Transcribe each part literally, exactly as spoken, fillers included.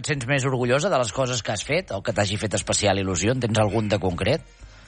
et sents més orgullosa de les coses que has fet o que t'hagi fet especial il·lusió? En tens algun de concret?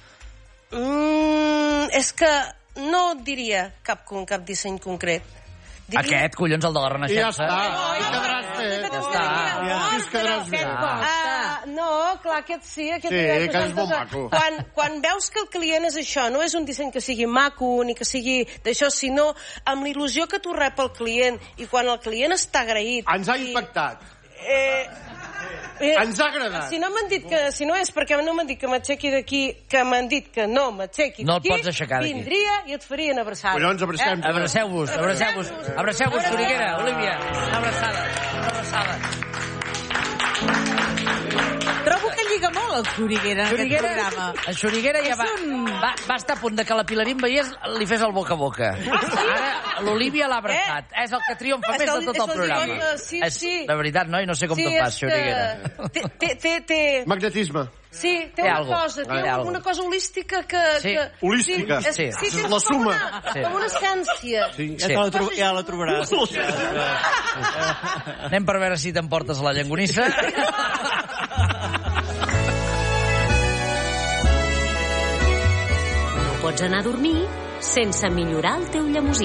Mm, és que no diria cap, cap disseny concret. Diria... Aquest, collons, el de la Renaixença. I ja està, i quedaràs bé. Ja està. Ja, i es quedaràs bé. Uh, no, clar, aquest sí. Aquest sí, que és molt maco. Quan, quan veus que el client és això, no és un disseny que sigui maco ni que sigui d'això, sinó amb l'il·lusió que tu rep el client i quan el client està agraït... Ens ha impactat. Eh, eh, Ens ha agradat. Si no m'han dit que... Si no és perquè no m'han dit que m'aixequi d'aquí, que m'han dit que no m'aixequi d'aquí... No et pots aixecar d'aquí. Vindria i et farien abraçada. Collons, abracem. Eh? Abraceu-vos, abraceu-vos. Abraceu-vos, Xuriguera, Olívia. Una abraçada, una abraçada. Trobo que lliga molt el Xuriguera en aquest programa. El Xuriguera ja va, un... va, va estar a punt de que la Pilarín veiés, li fes el boca a boca. Ara l'Olívia l'ha abraçat. Eh? És el que triomfa És més el, de tot el, el programa. Lligot, sí, és, sí. De veritat, noi, no sé com sí, te'n fas, Xuriguera. Té, té, té, té... Magnetisme. Sí, té, té una algo. cosa, té té alguna cosa holística que... Sí. que holística. Sí, sí. sí, sí, la suma. Com una, sí. com una essència. Sí. Ja, sí. la tro ja la trobaràs. Anem per veure si t'emportes la llangonissa. Pots anar a dormir sense millorar el teu llemosí.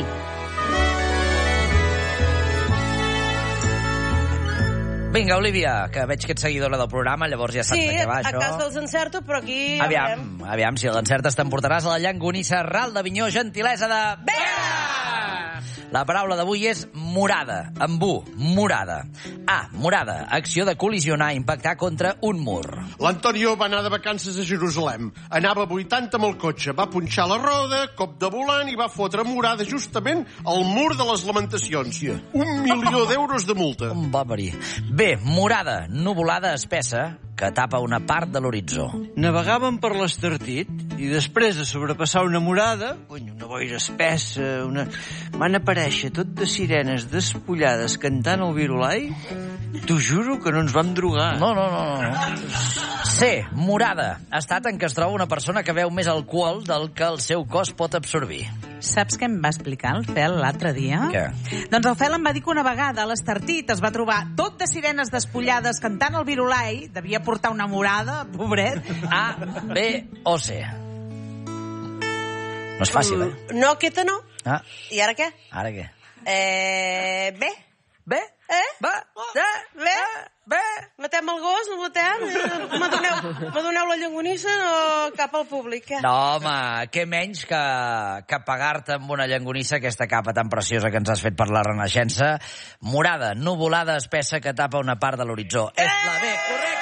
Vinga, Olívia, que veig que ets seguidora del programa, llavors ja saps sí, de què va, això. Sí, a casa els encerto, però aquí... Aviam, ja aviam, si l'encertes t'emportaràs a la llangonissa Ral de Vinyó, gentilesa de... Vera! La paraula d'avui és morada, amb U, morada. A, morada, acció de col·lisionar, impactar contra un mur. L'Antonio va anar de vacances a Jerusalem. Anava a vuitanta amb el cotxe, va punxar la roda, cop de volant i va fotre morada justament al mur de les lamentacions. Un milió d'euros de multa. Un va parir. B, morada, nuvolada espessa que tapa una part de l'horitzó. Navegàvem per l'Estartit i després de sobrepassar una morada, cony, una boira espessa, una... van aparèixer tot de sirenes despullades cantant el virulai. T'ho juro que no ens vam drogar. No, no, no, no. C, morada, estat en què es troba una persona que veu més alcohol del que el seu cos pot absorbir. Saps què em va explicar el Fel l'altre dia? Què? Doncs el Fel em va dir que una vegada a l'Estartit es va trobar tot de sirenes despullades cantant el virulai, devia portar una morada, pobret. A, B o C? No és fàcil, eh? No, aquesta no. Ah. I ara què? Ara què? Eh, bé. Bé? Eh? Va? Bé? Bé? Bé? Matem el gos, no matem? M'adoneu, m'adoneu la llangonissa o cap al públic, eh? No, home, què menys que, que pagar-te amb una llangonissa aquesta capa tan preciosa que ens has fet per la Renaixença. Morada, nuvolada espessa que tapa una part de l'horitzó. Eh! És la B, correcte!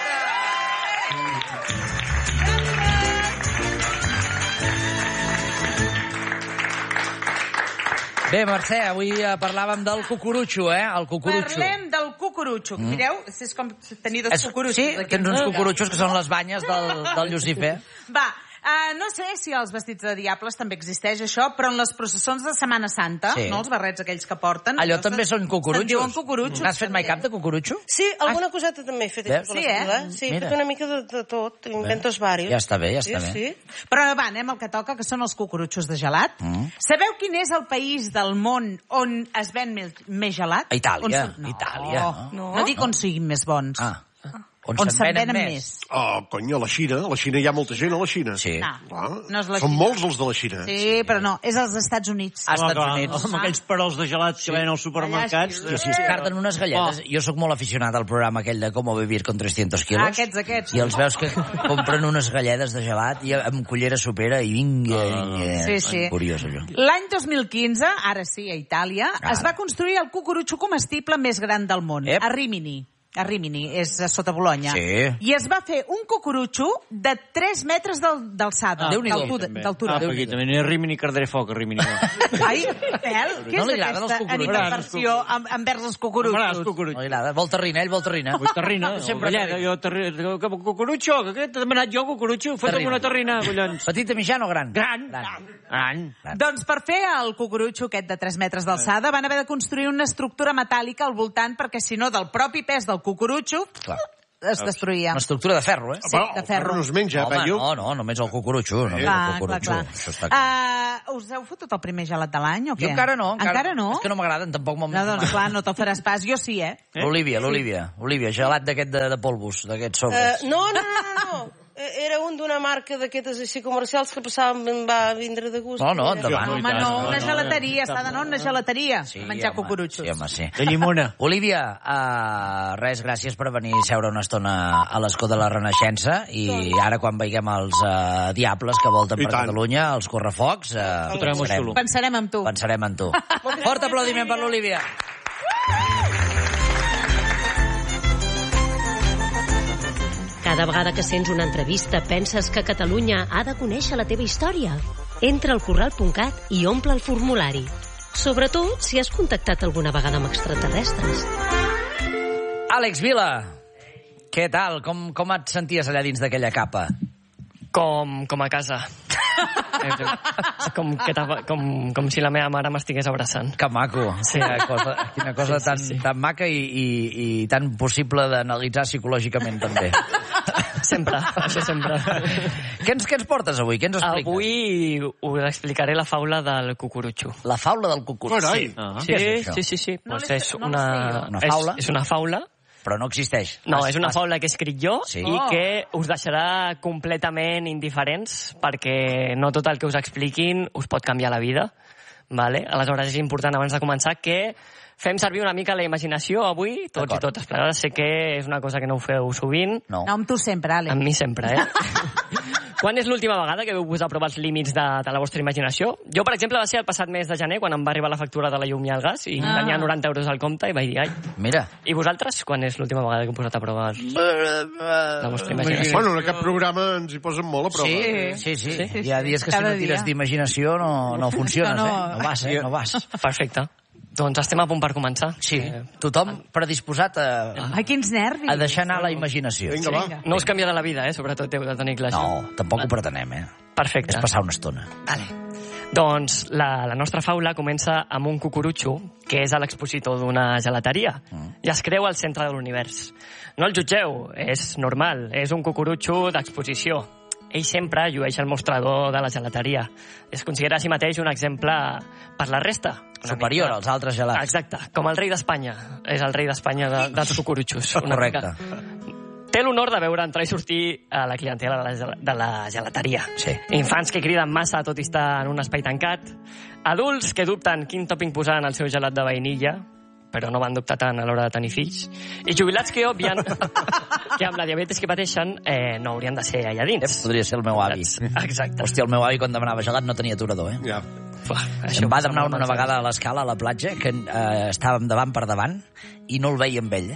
Bé, Mercè, avui parlàvem del cucurutxo, eh? El cucurutxo. Parlem del cucurutxo. Mm. Mireu, és com tenir dos és, cucurutxos. Sí, aquí. tens uns cucurutxos que són les banyes del, del Llucifer. Va, uh, no sé si als vestits de diables també existeix això, però en les processons de Setmana Santa, sí. no, els barrets aquells que porten... Allò també són cucurutxos. Se'n diuen cucurutxos. Has fet mai cap de cucurutxo? Sí, alguna ah. coseta també he fet. Veus? Sí, eh? Sí, he fet una mica de, de tot. Inventos varios. Ja està bé, ja està sí, bé. Sí. Però va, anem al que toca, que són els cucurutxos de gelat. Mm. Sabeu quin és el país del món on es ven més, més gelat? A Itàlia. On... No, Itàlia. No. no dic on siguin més bons. Ah. On, on se'n venen, venen més. més. Oh, cony, a la Xina. A la Xina hi ha molta gent, a la Xina. Sí. No, Clar. no és la Són Xina. molts els de la Xina. Sí, però no, és als Estats Units. A Estats Units. Amb aquells perols de gelat que venen als supermercats. Sí, sí, es carden unes galletes. Oh. Jo sóc molt aficionat al programa aquell de Com vivir con trescientos kilos. Ah, aquests, aquests. I els veus que compren unes galledes de gelat i amb cullera sopera i vinga, vinga. Sí, sí. Curiós, allò. L'any dos mil quinze, ara sí, a Itàlia, Ara. es va construir el cucurutxo comestible més gran del món, Ep. a Rimini. A Rimini, és a sota Bologna. Sí. I es va fer un cucurutxo de tres metres d'alçada. Ah, Déu-n'hi-do. D'altura. Ah, per aquí també. Ni a Rimini cardaré foc, a Rimini. Ai, Pèl, què No és li agraden els aquesta cucurutxos? animadversió envers els cucurutxos? M'agrada els No cucurutxos. li agrada. Vol terrina, ell vol terrina. Vull terrina. Sempre Sempre jo terrina. Cucurutxo, que aquest t'he demanat jo, cucurutxo. Fota'm Terrina. una terrina, collons. Petita, mitjana o gran? Gran. Gran. Gran. Doncs per fer el cucurutxo aquest de tres metres d'alçada van haver de construir una estructura metàl·lica al voltant perquè si no del propi pes del cucurutxo Clar. es destruïa. Una estructura de ferro, eh? Sí, de ferro. No es menja, Home, Penyo. no, no, només el cucurutxo. Només Clar, el cucurutxo. clar, Això està clar. Uh, us heu fotut el primer gelat de l'any o què? Jo encara no. Encara, encara no? És que no m'agraden, tampoc m'ho... No, doncs clar, no te'l faràs pas. Jo sí, eh? L'Olívia, l'Olívia. Olívia, gelat d'aquest de, de polvos, d'aquests sobres. Uh, no, no, no, no, no. Era un d'una marca d'aquestes així comercials que passàvem, va vindre de gust. No, no, endavant. Home, no, una gelateria, s'ha d'anar a una gelateria Sí, a menjar home, cucurutxos. Sí, home, sí. De llimona. Olívia, uh, res, gràcies per venir a seure una estona a l'escó de la Renaixença i ara quan veiem els uh, diables que volten I per tant. Catalunya, els correfocs, uh, pensarem, Pensarem en tu. pensarem en tu. Fort aplaudiment per l'Olívia. Cada vegada que sents una entrevista penses que Catalunya ha de conèixer la teva història. Entra al corral punt cat i omple el formulari. Sobretot si has contactat alguna vegada amb extraterrestres. Àlex Vila, què tal? Com, com et senties allà dins d'aquella capa? Com, com a casa. com, que com, com si la meva mare m'estigués abraçant. Que maco. Sí. Quina cosa, quina cosa Sí, sí, tan, sí. tan maca i, i, i tan possible d'analitzar psicològicament, també. Sempre, això sempre. Què ens, què ens portes avui? Què ens expliques? Avui us explicaré la faula del cucurutxo. La faula del cucut. Carai. Sí. Ah. Sí, Què és això? sí, sí, sí. No Pues l'he- és no una, la sé jo. Una faula? És, és una faula. Però no existeix. No, Has- és una has- faula que he escrit jo Sí. i Oh. que us deixarà completament indiferents perquè no tot el que us expliquin us pot canviar la vida. Vale? Aleshores és important abans de començar que fem servir una mica la imaginació avui, tots D'acord. i totes plegades. Sé que és una cosa que no ho feu sovint, No. No, amb tu sempre, Àlex. amb mi sempre, eh? Quan és l'última vegada que veu posar a prova els límits de, de la vostra imaginació? Jo, per exemple, va ser el passat mes de gener, quan em va arribar la factura de la llum i el gas, i Ah. tenia noranta euros al compte, i vaig dir, ai. Mira. I vosaltres, quan és l'última vegada que heu posat a prova els, la vostra imaginació? Bueno, en aquest programa ens hi posen molt a prova. Sí, sí, sí. Sí, sí, Hi ha dies que si Cada no tires dia. d'imaginació no, no funciones, No, no. eh? No vas, eh? No vas. Perfecte. Doncs estem a punt per començar. Sí, Eh, tothom predisposat a, Ai, quins nervis. a deixar anar la imaginació. Vinga, va. no us canviarà la vida, eh? Sobretot heu de tenir clar això. No, tampoc ho pretenem, eh? Perfecte. És passar una estona. Vale. Doncs la, la nostra faula comença amb un cucurutxo, que és a l'expositor d'una gelateria, mm. i es creu al centre de l'univers. No el jutgeu, és normal, és un cucurutxo d'exposició. Ell sempre llueix el mostrador de la gelateria. Es considera a si mateix un exemple per la resta. Una Superior mica- als altres gelats. Exacte, com el rei d'Espanya. És el rei d'Espanya de, dels cucurutxos. Una Correcte. mica. Té l'honor de veure entrar i sortir a la clientela de la, gel- de la gelateria. Sí. Infants que criden massa tot i estar en un espai tancat. Adults que dubten quin tòping posar en el seu gelat de vainilla, però no van dubtar tant a l'hora de tenir fills. I jubilats que obvien que amb la diabetes que pateixen eh, no haurien de ser allà Eh, dins. podria ser el meu avi. Exacte. Hòstia, el meu avi quan demanava gelat no tenia aturador, eh? Ja. Fuà, Em va passa demanar molt una amb els vegada a l'escala a la platja que eh, estàvem davant per davant i no el veia amb ell. Eh?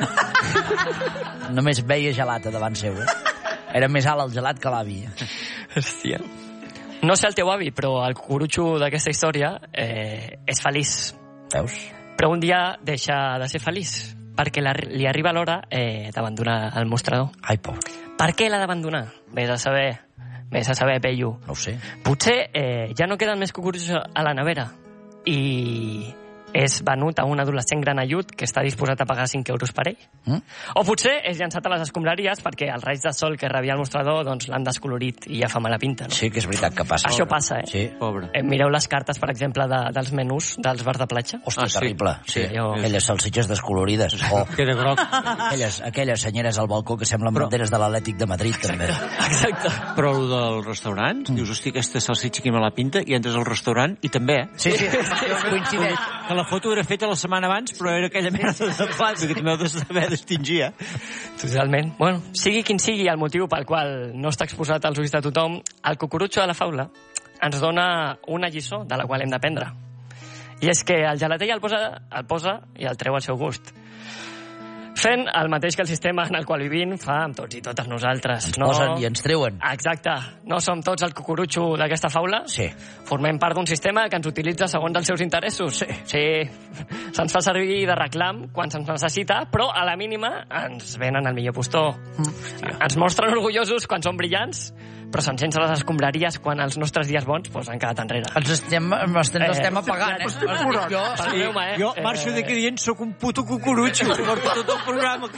Només veia gelat a davant seu. Eh? Era més alt el gelat que l'avi. Eh? Hòstia. No sé el teu avi, però el cucurutxo d'aquesta història eh, és feliç. Veus? Però un dia deixa de ser feliç, perquè la, li arriba l'hora eh, d'abandonar el mostrador. Ai, pobre. Per què l'ha d'abandonar? Vés a saber, vés a saber, Peyu. No ho sé. Potser eh, ja no queden més cucurutxos a la nevera i és venut a un adolescent granellut que està disposat a pagar cinc euros per ell. Mm? O potser és llançat a les escombraries perquè els raigs de sol que rebia el mostrador doncs, l'han descolorit i ja fa mala pinta. No? Sí que és veritat que passa. Això passa, eh? Sí. Pobre. Eh, mireu les cartes, per exemple, de, dels menús dels bars de platja. Hòstia, Ah, sí. terrible. Sí. Sí, jo- Aquelles salsitxes descolorides. O Queda groc. aquelles, aquelles senyeres al balcó que semblen Però- banderes de l'Atlètic de Madrid, també. Exacte. Però el del restaurant, mm. dius, hosti, aquesta salsitxa que me la pinta, i entres al restaurant i també, eh? Sí, sí, coincideix. Que la foto era feta la setmana abans, però era aquella merda de plat, que també heu de saber distingir, eh? Totalment. Bueno, sigui quin sigui el motiu pel qual no està exposat als ulls de tothom, el cucurutxo de la faula ens dona una lliçó de la qual hem d'aprendre. I és que el gelater ja el posa, el posa i el treu al seu gust. Fent el mateix que el sistema en el qual vivim fa amb tots i totes nosaltres. Ens posen i ens treuen. Exacte. No som tots el cucurutxo d'aquesta faula? Sí. Formem part d'un sistema que ens utilitza segons els seus interessos. Sí. Sí. Se'ns fa servir de reclam quan se'ns necessita, però a la mínima ens venen al millor postor. Mm. Ens mostren orgullosos quan són brillants, però s'encens a les escombraries quan els nostres dies bons pues, han quedat enrere. Ens estem, ens Eh, estem apagant, eh? estic Els dic jo. Perdoneu-me, eh? Jo marxo d'aquí dient soc un puto cucurutxo, porto tot el programa.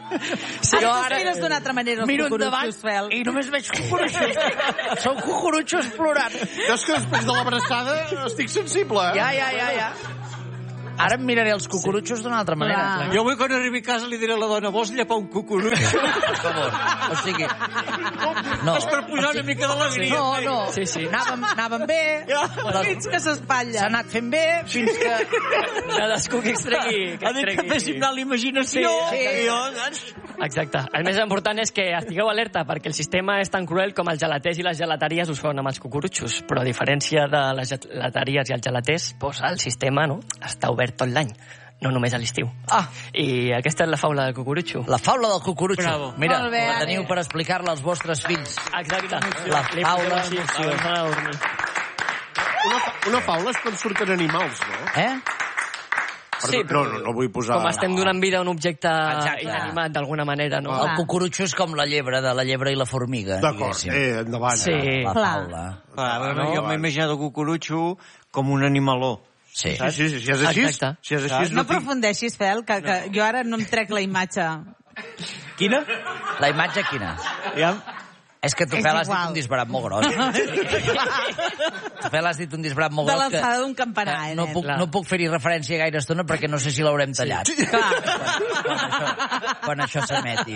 Sí, ara t'ho mires d'una altra manera, els miro cucurutxos, Fel. i només veig cucurutxos. Són cucurutxos plorant. Jo és que després de l'abraçada estic sensible, eh? Ja, ja, ja, ja. Ara em miraré els cucurutxos d'una altra manera. Clar. Jo avui quan arribi a casa li diré a la dona, vols llepar un cucurutxo? Per favor. O sigui... No. És per posar una mica d'alegria. No, no. Sí, sí. Anàvem, anàvem bé. Fins que s'espatlla. S'ha anat fent bé fins que... Cadascú que extregui... Ha dit que féssim anar a la imaginació. Sí, sí. I jo, saps? Exacte. El més important és que estigueu alerta, perquè el sistema és tan cruel com els gelaters i les gelateries us fan amb els cucurutxos. Però a diferència de les gelateries i els gelaters, doncs el sistema no, està obert tot l'any, no només a l'estiu. Ah. I aquesta és la faula del cucurutxo. La faula del cucurutxo. Bravo. Mira, Molt bé, la Àlex. teniu per explicar-la als vostres fills. Exacte. La Li faula posem així, d'emoció. abans d'anar a dormir. Una, fa- una faula és quan surten animals, no? Eh? Sí, no, no, no vull posar... Com estem donant vida a un objecte Exacte. inanimat d'alguna manera, no? El cucurutxo és com la llebre, de la llebre i la formiga. D'acord, diguéssim. eh, endavant. Sí. eh? La Clar. faula. Clar, bueno, jo m'he imaginat el cucurutxo com un animaló. Sí. Sí, sí, sí, si és així, Exacte. si és així, No no tinc... aprofundeixis, Fel, que, que jo ara no em trec la imatge. Quina? La imatge quina? Ja. És que tu, És Fel, has dit igual. un disbarat molt gros. Tu, Fel, has dit un disbarat molt De gros que... l'alçada d'un campanar, que eh, no nen? puc, Clar. no puc fer-hi referència gaire estona perquè no sé si l'haurem tallat. Clar. Quan això, quan això s'emeti.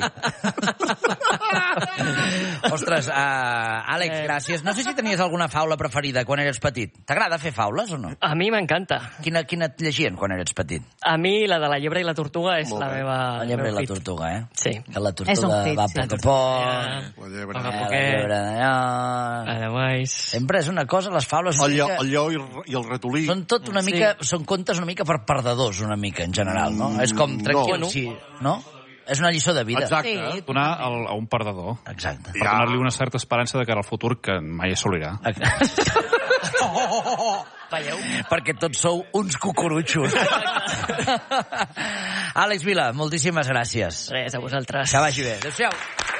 Ostres, uh, Àlex, gràcies. No sé si tenies alguna faula preferida quan eres petit. T'agrada fer faules o no? A mi m'encanta. Quina, quina et llegien quan eres petit? A mi la de la llebre i la tortuga és Molt la bé. meva... La llebre i el meu la hit. tortuga, eh? Sí. Que la És un tortuga hit, va sí. a poc a poc. La llebre. Poc a Eh, la poquet. llebre d'allò... Ademais... Sempre és una cosa, les faules... una El lleó, mica- el lleó i, r- i el ratolí. Són tot una mica, són contes una mica per perdedors, una mica, en general, no? Mm, És com tranquil, no. sí, no? És una lliçó de vida. Exacte. Sí. Donar al, a un perdedor Exacte. per donar-li una certa esperança de cara al futur que mai assolirà. Veieu? Perquè tots sou uns cucurutxos. Àlex Vila, moltíssimes gràcies. Res, a vosaltres. Que vagi bé. Adéu-siau.